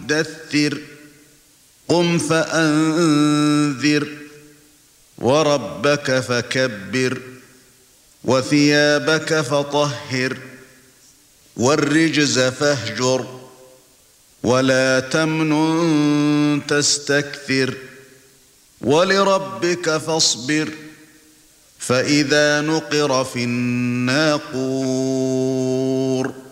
مُدَّثِّرٍ قُمْ فَأَنذِرْ وَرَبَّكَ فَكَبِّرْ وَثِيَابَكَ فَطَهِّرْ وَالرِّجْزَ فَاهْجُرْ وَلَا تَمْنُن تَسْتَكْثِرْ وَلِرَبِّكَ فَاصْبِرْ فَإِذَا نُقِرَ فِي النَّاقُورِ